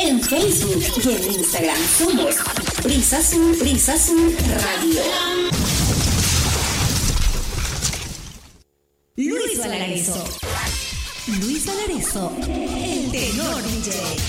En Facebook y en Instagram somos Brisa Azul Radio. Luis Valarezo, el tenor DJ.